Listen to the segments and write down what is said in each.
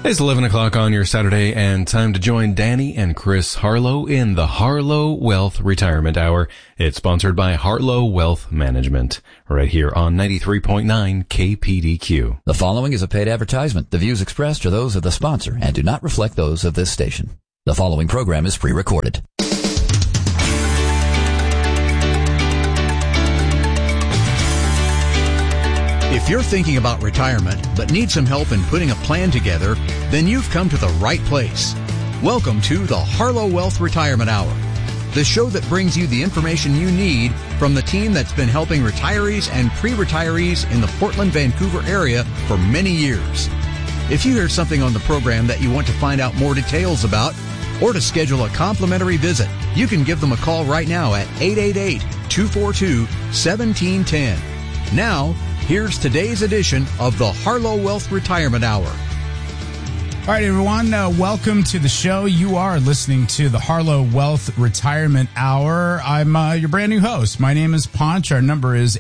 It's 11 o'clock on your Saturday, and time to join Danny and Chris Harlow in the Harlow Wealth Retirement Hour. It's sponsored by Harlow Wealth Management, right here on 93.9 KPDQ. The following is a paid advertisement. The views expressed are those of the sponsor and do not reflect those of this station. The following program is pre-recorded. If you're thinking about retirement but need some help in putting a plan together, then you've come to the right place. Welcome to the Harlow Wealth Retirement Hour, the show that brings you the information you need from the team that's been helping retirees and pre-retirees in the Portland, Vancouver area for many years. If you hear something on the program that you want to find out more details about or to schedule a complimentary visit, you can give them a call right now at 888-242-1710. Now, here's today's edition of the Harlow Wealth Retirement Hour. All right, everyone, welcome to the show. You are listening to the Harlow Wealth Retirement Hour. I'm your brand new host. My name is Ponch. Our number is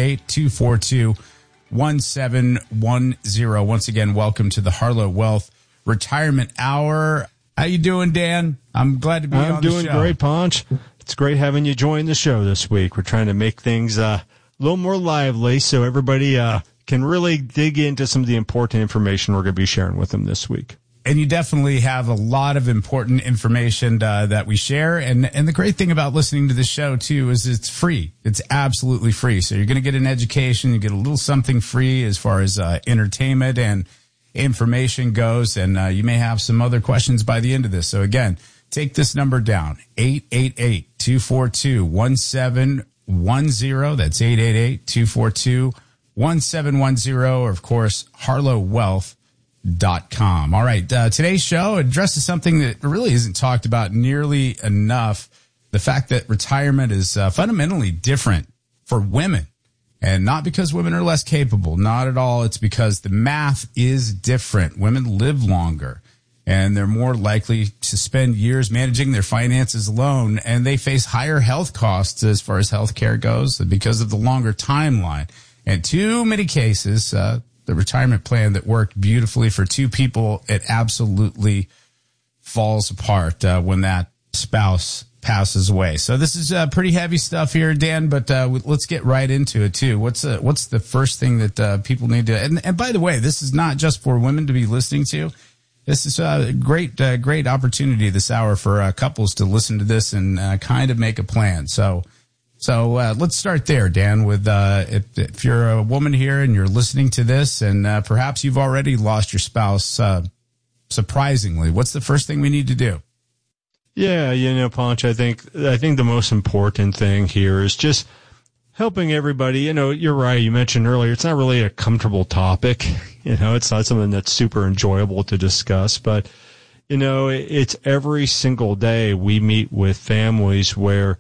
888-242-1710. Once again, welcome to the Harlow Wealth Retirement Hour. How you doing, Dan? I'm glad to be on the show. I'm doing great, Ponch. It's great having you join the show this week. We're trying to make things a little more lively so everybody can really dig into some of the important information we're going to be sharing with them this week. And you definitely have a lot of important information that we share. And the great thing about listening to the show, too, is it's free. It's absolutely free. So you're going to get an education. You get a little something free as far as entertainment and information goes. And you may have some other questions by the end of this. So, again, take this number down, 888-242-1710. That's 888-242-1710, or, of course, harlowwealth.com. All right, today's show addresses something that really isn't talked about nearly enough, the fact that retirement is fundamentally different for women, and not because women are less capable, not at all. It's because the math is different. Women live longer, and they're more likely to spend years managing their finances alone, and they face higher health costs as far as health care goes because of the longer timeline. And too many cases, the retirement plan that worked beautifully for two people, it absolutely falls apart when that spouse passes away. So this is pretty heavy stuff here, Dan, but let's get right into it, too. What's the first thing that people need to... And by the way, this is not just for women to be listening to. This is a great opportunity this hour for couples to listen to this and kind of make a plan. So let's start there, Dan, with if you're a woman here and you're listening to this and perhaps you've already lost your spouse, surprisingly, what's the first thing we need to do? Yeah, Ponch, I think the most important thing here is just helping everybody. You're right. You mentioned earlier, it's not really a comfortable topic. It's not something that's super enjoyable to discuss, but, it's every single day we meet with families where,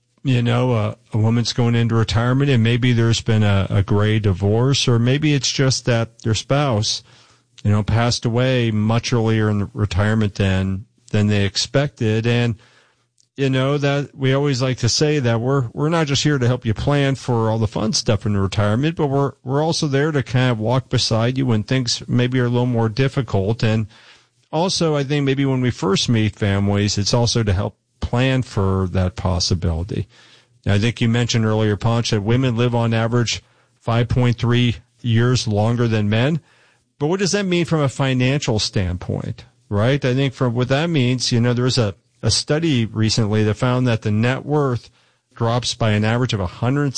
a woman's going into retirement and maybe there's been a gray divorce, or maybe it's just that their spouse, passed away much earlier in the retirement than they expected. And, that we always like to say that we're not just here to help you plan for all the fun stuff in retirement, but we're also there to kind of walk beside you when things maybe are a little more difficult. And also, I think maybe when we first meet families, it's also to help plan for that possibility. Now, I think you mentioned earlier, Ponch, that women live on average 5.3 years longer than men. But what does that mean from a financial standpoint, right? I think from what that means, there was a study recently that found that the net worth drops by an average of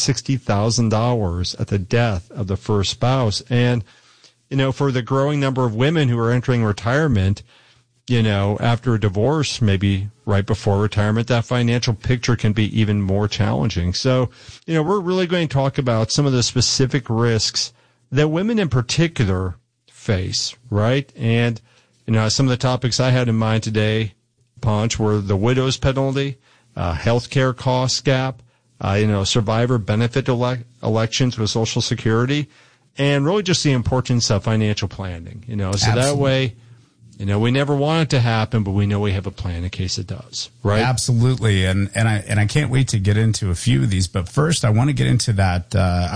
$160,000 at the death of the first spouse. And, for the growing number of women who are entering retirement, after a divorce, maybe right before retirement, that financial picture can be even more challenging. So, we're really going to talk about some of the specific risks that women in particular face, right? And, some of the topics I had in mind today, Ponch, were the widow's penalty, healthcare cost gap, survivor benefit elections with Social Security, and really just the importance of financial planning, so Absolutely. That way, we never want it to happen, but we know we have a plan in case it does, right? Absolutely. And I can't wait to get into a few of these, but first I want to get into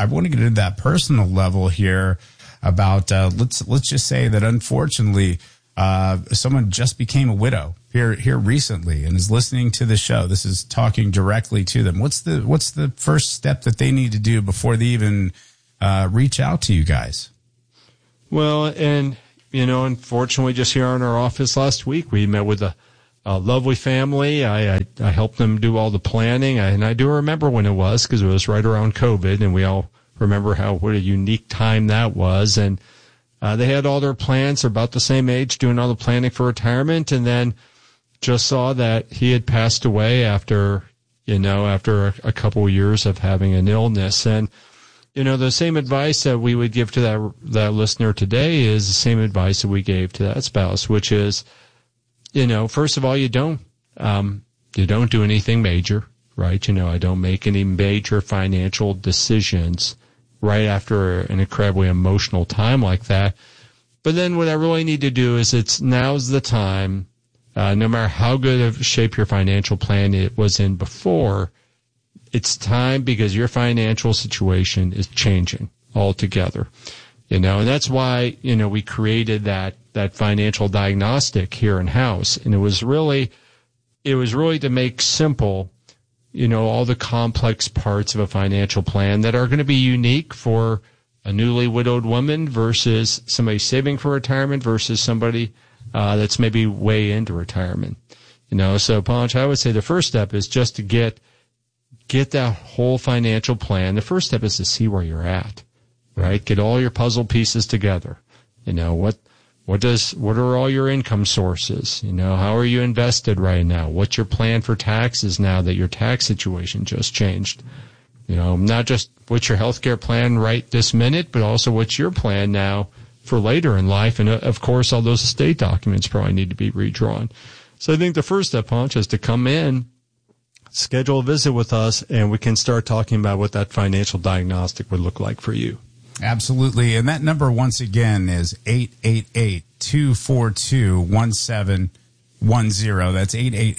that personal level here about, let's just say that unfortunately, someone just became a widow here recently and is listening to the show. This is talking directly to them. What's the first step that they need to do before they even reach out to you guys? Well, and unfortunately, just here in our office last week, we met with a lovely family. I helped them do all the planning, and I do remember when it was, because it was right around COVID, and we all remember what a unique time that was. And they had all their plans. They're about the same age, doing all the planning for retirement, and then just saw that he had passed away after a couple of years of having an illness. And the same advice that we would give to that listener today is the same advice that we gave to that spouse, which is, first of all, you don't do anything major, right? I don't make any major financial decisions right after an incredibly emotional time like that. But then what I really need to do is now's the time, no matter how good of shape your financial plan it was in before, it's time, because your financial situation is changing altogether. And that's why, we created that financial diagnostic here in house. And it was really to make simple, all the complex parts of a financial plan that are going to be unique for a newly widowed woman versus somebody saving for retirement versus somebody that's maybe way into retirement. So Ponch, I would say the first step is just to get that whole financial plan. The first step is to see where you're at, right? Get all your puzzle pieces together. What are all your income sources? How are you invested right now? What's your plan for taxes now that your tax situation just changed? Not just what's your healthcare plan right this minute, but also what's your plan now for later in life. And of course, all those estate documents probably need to be redrawn. So I think the first step, Ponch, is to come in, schedule a visit with us, and we can start talking about what that financial diagnostic would look like for you. Absolutely. And that number, once again, is 888-242-1710. That's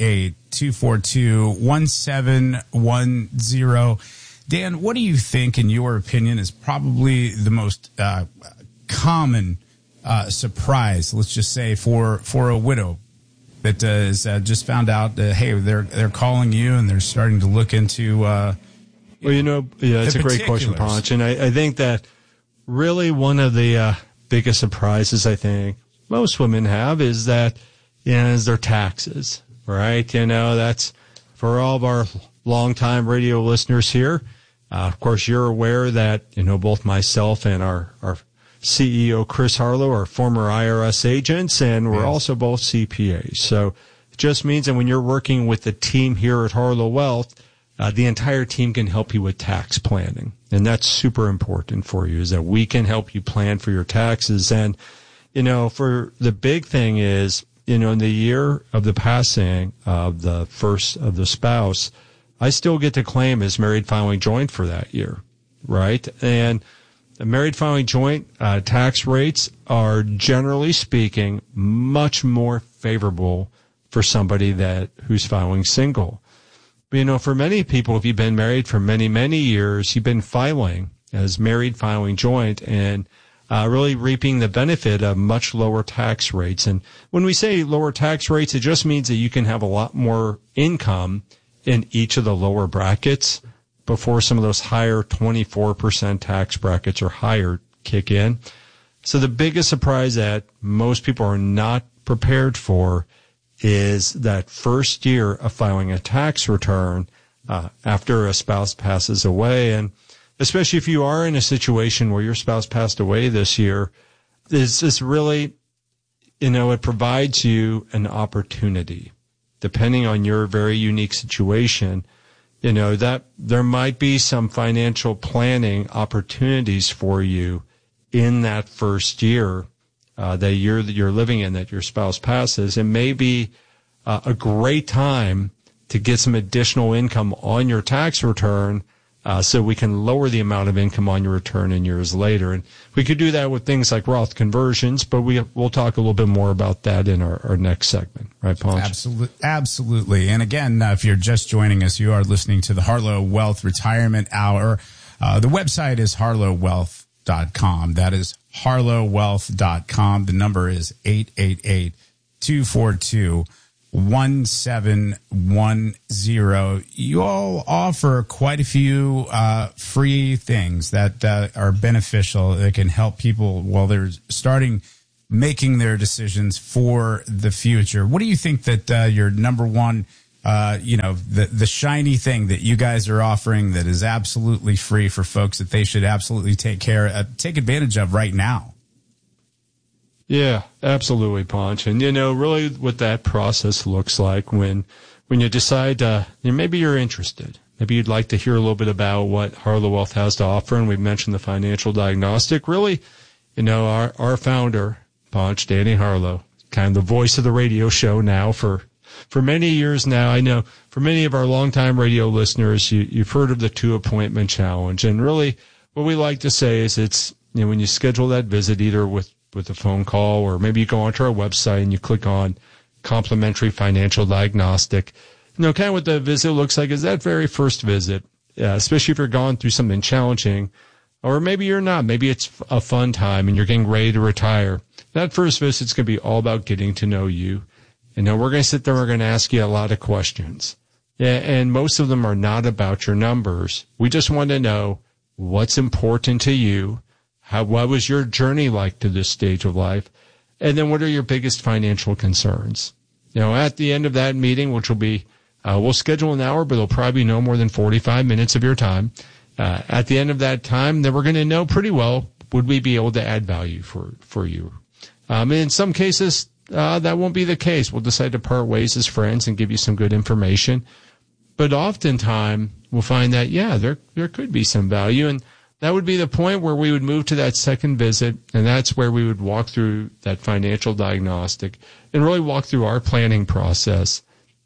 888-242-1710. Dan, what do you think, in your opinion, is probably the most common surprise, let's just say, for a widow that is just found out that, hey, they're calling you and they're starting to look into it's a great question, Ponch. And I think that really one of the biggest surprises I think most women have is that is their taxes, right? That's for all of our longtime radio listeners here. Of course, you're aware that both myself and our CEO Chris Harlow are former IRS agents, and we're also both CPAs. So it just means that when you're working with the team here at Harlow Wealth, the entire team can help you with tax planning. And that's super important for you, is that we can help you plan for your taxes. And, for the big thing is, in the year of the passing of the first of the spouse, I still get to claim as married filing joint for that year, right? And the married filing joint tax rates are, generally speaking, much more favorable for somebody who's filing single. But, for many people, if you've been married for many, many years, you've been filing as married filing joint and really reaping the benefit of much lower tax rates. And when we say lower tax rates, it just means that you can have a lot more income in each of the lower brackets before some of those higher 24% tax brackets or higher kick in. So the biggest surprise that most people are not prepared for is that first year of filing a tax return after a spouse passes away. And especially if you are in a situation where your spouse passed away this year, it's really, it provides you an opportunity, depending on your very unique situation, that there might be some financial planning opportunities for you in that first year that you're living in, that your spouse passes. It may be a great time to get some additional income on your tax return, so we can lower the amount of income on your return in years later. And we could do that with things like Roth conversions, but we'll talk a little bit more about that in our next segment. Right, Ponch? Absolutely. And again, if you're just joining us, you are listening to the Harlow Wealth Retirement Hour. The website is harlowwealth.com. harlowwealth.com. That is harlowwealth.com. The number is 888-242-1710. You all offer quite a few free things that are beneficial, that can help people while they're starting making their decisions for the future. What do you think that your number one, the shiny thing that you guys are offering that is absolutely free for folks that they should absolutely take advantage of right now? Yeah, absolutely, Ponch. And, really what that process looks like when you decide, maybe you're interested. Maybe you'd like to hear a little bit about what Harlow Wealth has to offer. And we've mentioned the financial diagnostic. Really, our founder, Ponch, Danny Harlow, kind of the voice of the radio show now for many years now. I know for many of our longtime radio listeners, you've heard of the 2-appointment challenge. And really what we like to say is it's, when you schedule that visit, either with a phone call, or maybe you go onto our website and you click on complimentary financial diagnostic, kind of what the visit looks like is that very first visit, especially if you're going through something challenging, or maybe you're not. Maybe it's a fun time and you're getting ready to retire. That first visit's going to be all about getting to know you. And then we're going to sit there and we're going to ask you a lot of questions. Yeah, and most of them are not about your numbers. We just want to know what's important to you. What was your journey like to this stage of life? And then what are your biggest financial concerns? At the end of that meeting, which will be, we'll schedule an hour, but it'll probably be no more than 45 minutes of your time. At the end of that time, then we're going to know pretty well, would we be able to add value for you? In some cases, that won't be the case. We'll decide to part ways as friends and give you some good information. But oftentimes, we'll find that, there could be some value. And that would be the point where we would move to that second visit, and that's where we would walk through that financial diagnostic and really walk through our planning process.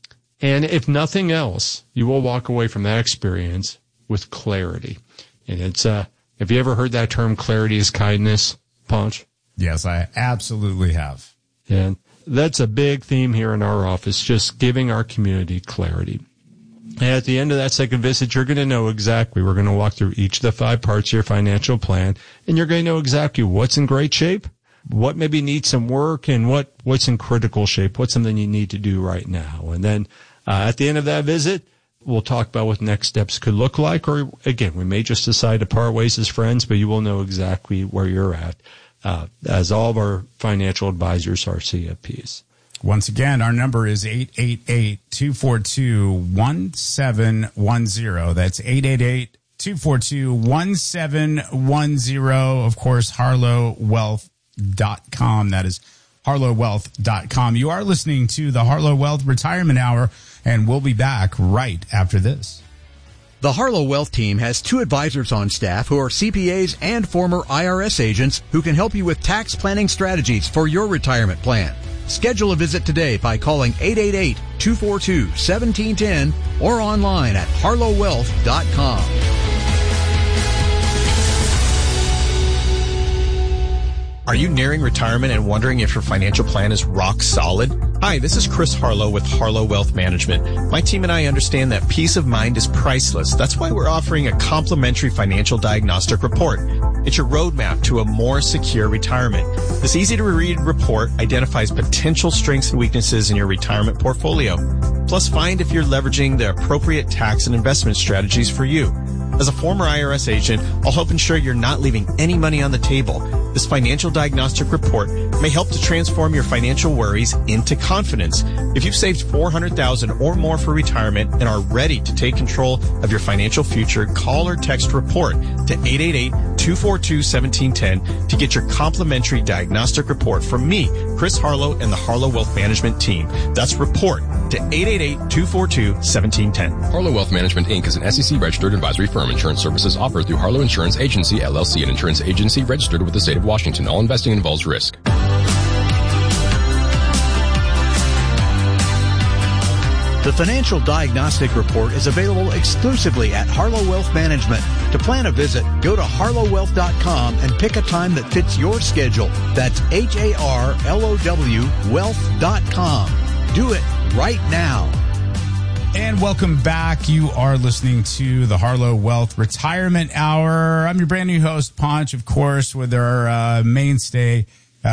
And if nothing else, you will walk away from that experience with clarity. And it's, have you ever heard that term, clarity is kindness, Ponch? Yes, I absolutely have. And that's a big theme here in our office, just giving our community clarity. And at the end of that second visit, you're going to know exactly, we're going to walk through each of the 5 parts of your financial plan, and you're going to know exactly what's in great shape, what maybe needs some work, and what's in critical shape, what's something you need to do right now. And then at the end of that visit, we'll talk about what next steps could look like, or again, we may just decide to part ways as friends, but you will know exactly where you're at, as all of our financial advisors are CFPs. Once again, our number is 888-242-1710. That's 888-242-1710. Of course, harlowwealth.com. That is harlowwealth.com. You are listening to the Harlow Wealth Retirement Hour, and we'll be back right after this. The Harlow Wealth team has 2 advisors on staff who are CPAs and former IRS agents who can help you with tax planning strategies for your retirement plan. Schedule a visit today by calling 888-242-1710 or online at harlowwealth.com. Are you nearing retirement and wondering if your financial plan is rock solid? Hi, this is Chris Harlow with Harlow Wealth Management. My team and I understand that peace of mind is priceless. That's why we're offering a complimentary financial diagnostic report. It's your roadmap to a more secure retirement. This easy-to-read report identifies potential strengths and weaknesses in your retirement portfolio. Plus, find if you're leveraging the appropriate tax and investment strategies for you. As a former IRS agent, I'll help ensure you're not leaving any money on the table. This financial diagnostic report may help to transform your financial worries into confidence. If you've saved $400,000 or more for retirement and are ready to take control of your financial future, call or text REPORT to 888-242-1710 to get your complimentary diagnostic report from me, Chris Harlow, and the Harlow Wealth Management team. That's REPORT to 888-242-1710. Harlow Wealth Management, Inc. is an SEC-registered advisory firm. Insurance services offered through Harlow Insurance Agency, LLC, an insurance agency registered with the state of Washington. All investing involves risk. The Financial Diagnostic Report is available exclusively at Harlow Wealth Management. To plan a visit, go to harlowwealth.com and pick a time that fits your schedule. That's HARLOW wealth.com. Do it right now. And welcome back. You are listening to the Harlow Wealth Retirement Hour. I'm your brand new host, Ponch, of course, with our mainstay,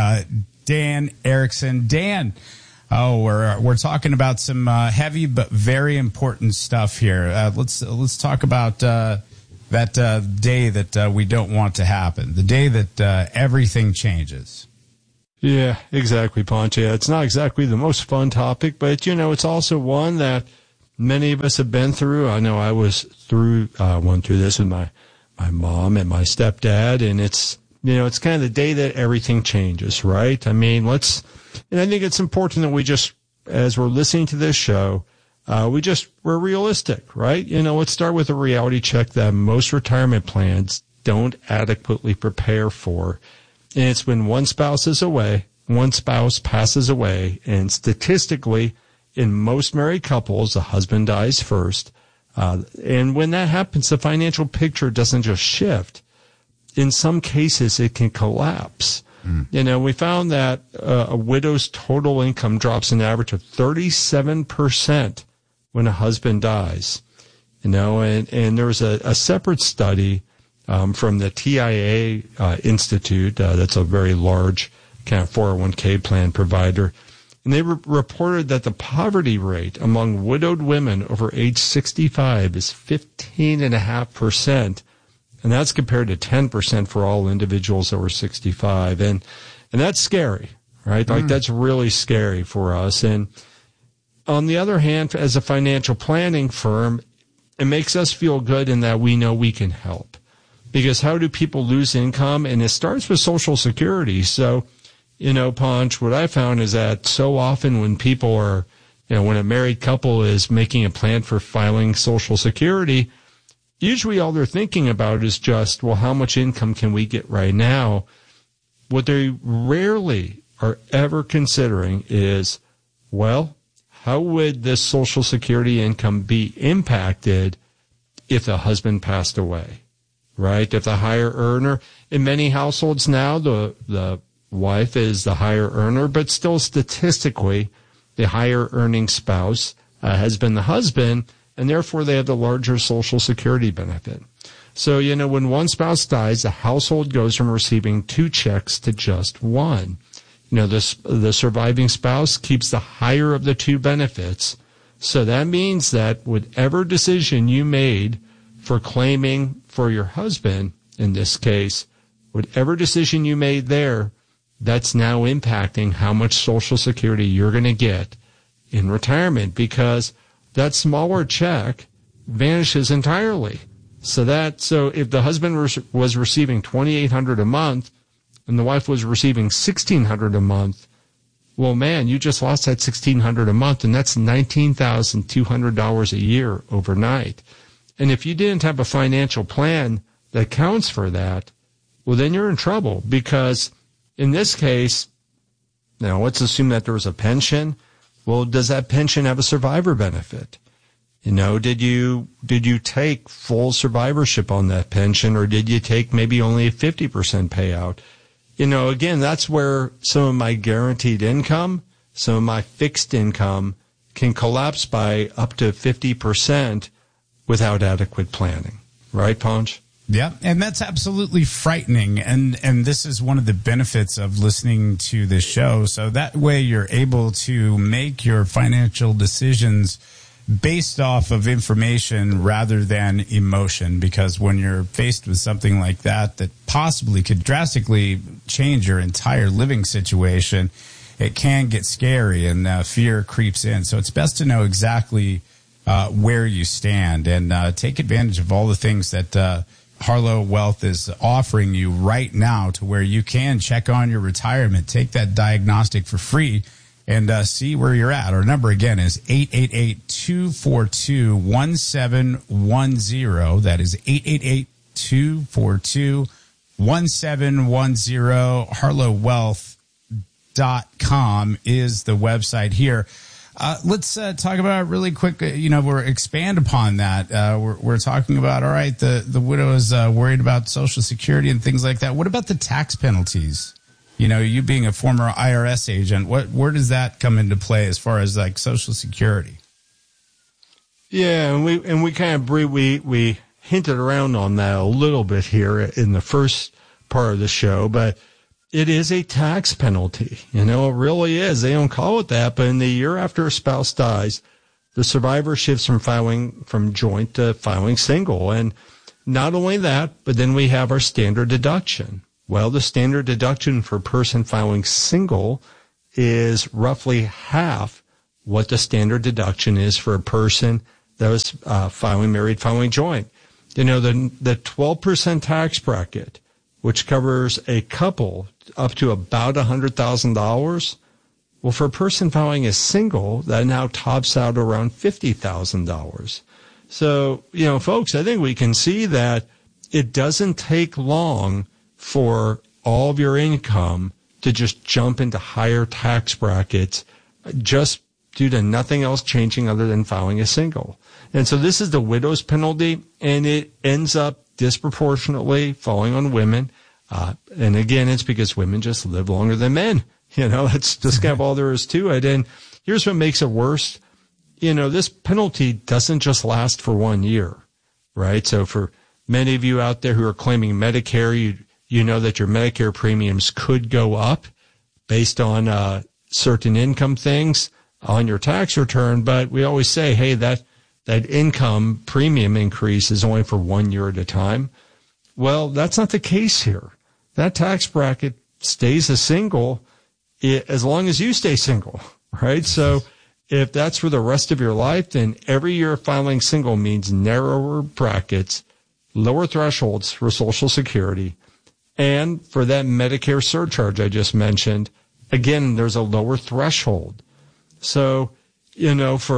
Dan Erickson. Dan, we're talking about some heavy but very important stuff here. Let's talk about that day that we don't want to happen, the day that everything changes. Yeah, exactly, Ponch. Yeah, it's not exactly the most fun topic, but, it's also one that many of us have been through. I know I was went through this with my mom and my stepdad, and it's kind of the day that everything changes, right? I mean, and I think it's important that we just, as we're listening to this show, we're realistic, right? Let's start with a reality check that most retirement plans don't adequately prepare for. And it's when one spouse passes away, and statistically, in most married couples, the husband dies first. And when that happens, the financial picture doesn't just shift. In some cases, it can collapse. We found that a widow's total income drops an average of 37% when a husband dies. And there was a separate study from the TIA Institute, that's a very large kind of 401k plan provider. And they reported that the poverty rate among widowed women over age 65 is 15.5%. And that's compared to 10% for all individuals over 65. And that's scary, right? Like, that's really scary for us. And on the other hand, as a financial planning firm, it makes us feel good in that we know we can help. Because how do people lose income? And it starts with Social Security. So, Ponch, what I found is that so often when people are, when a married couple is making a plan for filing Social Security, usually all they're thinking about is just, well, how much income can we get right now? What they rarely are ever considering is, well, how would this Social Security income be impacted if the husband passed away, right? If the higher earner, in many households now, the wife is the higher earner, but still statistically, the higher earning spouse has been the husband, and therefore they have the larger Social Security benefit. So, when one spouse dies, the household goes from receiving 2 checks to just 1. The surviving spouse keeps the higher of the 2 benefits. So that means that whatever decision you made for claiming for your husband, in this case, whatever decision you made there, that's now impacting how much Social Security you're going to get in retirement, because that smaller check vanishes entirely. So if the husband was receiving $2,800 a month and the wife was receiving $1,600 a month, well, man, you just lost that $1,600 a month, and that's $19,200 a year overnight. And if you didn't have a financial plan that counts for that, well, then you're in trouble, because in this case, now let's assume that there was a pension. Well, does that pension have a survivor benefit? Did you take full survivorship on that pension, or did you take maybe only a 50% payout? Again, that's where some of my guaranteed income, some of my fixed income can collapse by up to 50% without adequate planning. Right, Ponch? Yeah, and that's absolutely frightening. And this is one of the benefits of listening to this show. So that way you're able to make your financial decisions based off of information rather than emotion, because when you're faced with something like that possibly could drastically change your entire living situation, it can get scary and fear creeps in. So it's best to know exactly where you stand and take advantage of all the things that Harlow Wealth is offering you right now, to where you can check on your retirement, take that diagnostic for free, and see where you're at. Our number again is 888-242-1710. That is 888-242-1710. HarlowWealth.com is the website here. Let's talk about it really quick. We're expand upon that. We're talking about, all right, the widow is worried about Social Security and things like that. What about the tax penalties? You being a former IRS agent, where does that come into play as far as like Social Security? Yeah, and we kind of we hinted around on that a little bit here in the first part of the show, but it is a tax penalty. It really is. They don't call it that, but in the year after a spouse dies, the survivor shifts from filing from joint to filing single. And not only that, but then we have our standard deduction. Well, the standard deduction for a person filing single is roughly half what the standard deduction is for a person that was filing joint. The 12% tax bracket, which covers a couple up to about $100,000. Well, for a person filing a single, that now tops out around $50,000. So, folks, I think we can see that it doesn't take long for all of your income to just jump into higher tax brackets just due to nothing else changing other than filing a single. And so this is the widow's penalty, and it ends up disproportionately falling on women. And again, it's because women just live longer than men. That's just kind of all there is to it. And here's what makes it worse. This penalty doesn't just last for 1 year, right? So for many of you out there who are claiming Medicare, you know that your Medicare premiums could go up based on certain income things on your tax return. But we always say, hey, that income premium increase is only for 1 year at a time. Well, that's not the case here. That tax bracket stays a single as long as you stay single, right? So if that's for the rest of your life, then every year filing single means narrower brackets, lower thresholds for Social Security, and for that Medicare surcharge I just mentioned, again, there's a lower threshold. So, I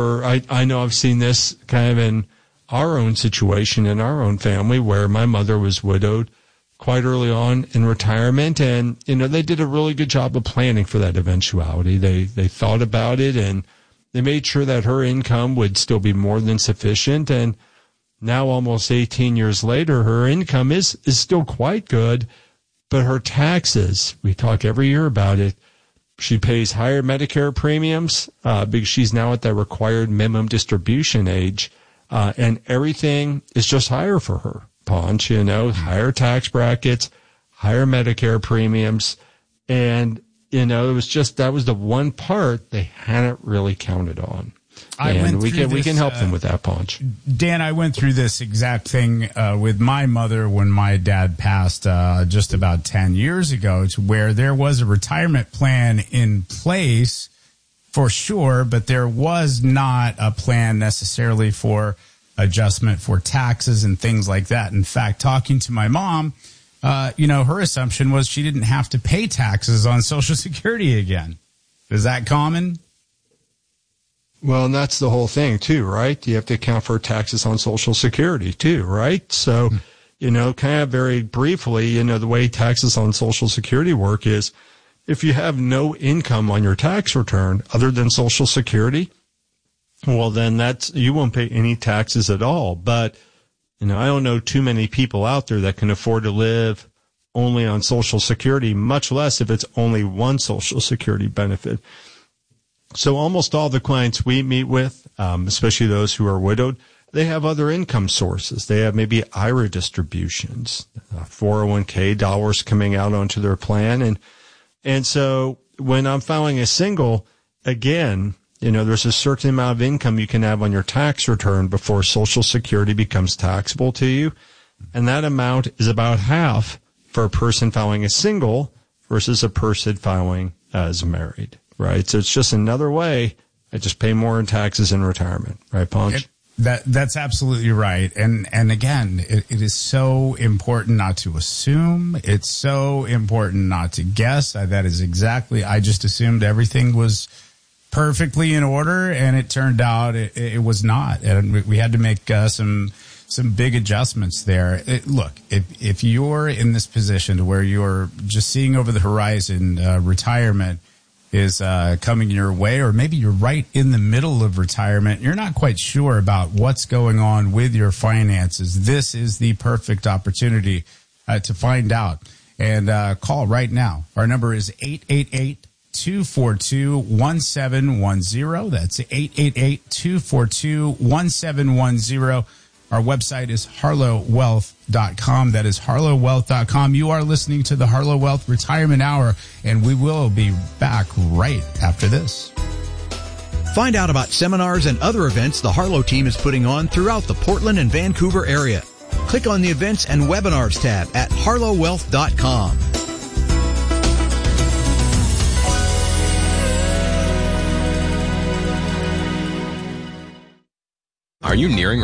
know I've seen this kind of in our own situation in our own family where my mother was widowed quite early on in retirement. And, they did a really good job of planning for that eventuality. They thought about it and they made sure that her income would still be more than sufficient. And now almost 18 years later, her income is still quite good, but her taxes, we talk every year about it. She pays higher Medicare premiums because she's now at that required minimum distribution age, and everything is just higher for her. Ponch, higher tax brackets, higher Medicare premiums, and it was just that was the one part they hadn't really counted on. We can help them with that, Ponch. Dan, I went through this exact thing with my mother when my dad passed just about 10 years ago, to where there was a retirement plan in place for sure, but there was not a plan necessarily for adjustment for taxes and things like that. In fact, talking to my mom, her assumption was she didn't have to pay taxes on Social Security again. Is that common? Well, and that's the whole thing too, right? You have to account for taxes on Social Security too, right? So, kind of very briefly, the way taxes on Social Security work is if you have no income on your tax return other than Social Security, well, then you won't pay any taxes at all. But, I don't know too many people out there that can afford to live only on Social Security, much less if it's only one Social Security benefit. So almost all the clients we meet with, especially those who are widowed, they have other income sources. They have maybe IRA distributions, 401k dollars coming out onto their plan. And so when I'm filing a single, again, there's a certain amount of income you can have on your tax return before Social Security becomes taxable to you. And that amount is about half for a person filing a single versus a person filing as married. Right. So it's just another way. I just pay more in taxes in retirement. Right, Ponch? That's absolutely right. And again, it is so important not to assume. It's so important not to guess. That is exactly, I just assumed everything was perfectly in order, and it turned out it was not. And we had to make some big adjustments there. Look, if you're in this position to where you're just seeing over the horizon, retirement is coming your way, or maybe you're right in the middle of retirement, you're not quite sure about what's going on with your finances, this is the perfect opportunity to find out. And call right now. Our number is 888-242-1710. That's 888-242-1710. Our website is harlowwealth.com. That is harlowwealth.com. You are listening to the Harlow Wealth Retirement Hour, and we will be back right after this. Find out about seminars and other events the Harlow team is putting on throughout the Portland and Vancouver area. Click on the Events and Webinars tab at harlowwealth.com. Are you nearing